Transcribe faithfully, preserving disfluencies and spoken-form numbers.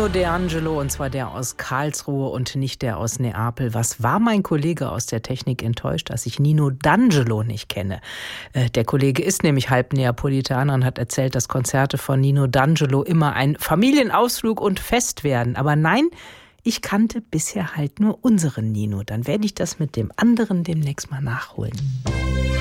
Nino D'Angelo, und zwar der aus Karlsruhe und nicht der aus Neapel. Was war mein Kollege aus der Technik enttäuscht, dass ich Nino D'Angelo nicht kenne? Äh, der Kollege ist nämlich halb Neapolitaner und hat erzählt, dass Konzerte von Nino D'Angelo immer ein Familienausflug und Fest werden. Aber nein, ich kannte bisher halt nur unseren Nino. Dann werde ich das mit dem anderen demnächst mal nachholen.